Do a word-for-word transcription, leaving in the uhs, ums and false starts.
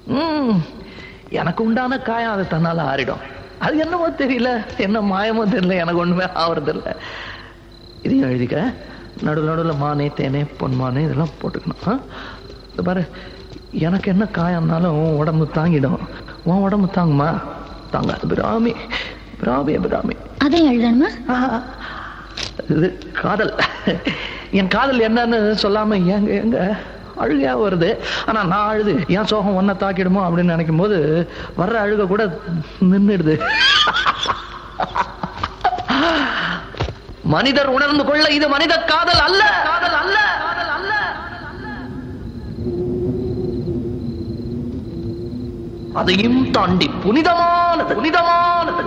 உம் எனக்கு உண்டான காயம் அது தன்னால ஆறிடும். அது என்னமோ தெரியல, என்ன மாயமோ தெரியல, எனக்கு ஒண்ணுமே ஆவறது இல்லை. இதையும் எழுதிக்க. நடுவில் நடுவில் மானே தேனே பொன்மானே இதெல்லாம் போட்டுக்கணும். இது பாரு, எனக்கு என்ன காயம்னாலும் உடம்பு தாங்கிடும், உன் உடம்பு தாங்குமா? தாங்காது. பிராமி பிராமி பிராமி. அதை எழுதணுமா? இது காதல். என் காதல் என்னன்னு சொல்லாம எங்க எங்க அழுகையா வருது. ஆனா நான் அழுது என் சோகம் ஒன்ன தாக்கிடுமோ அப்படின்னு நினைக்கும் போது வர்ற அழுக கூட நின்றுடுது. மனிதர் உணர்ந்து கொள்ள இது மனித காதல் அல்ல, காதல் அல்ல, காதல் அல்ல. அதையும் தாண்டி புனிதமானது, புனிதமானது.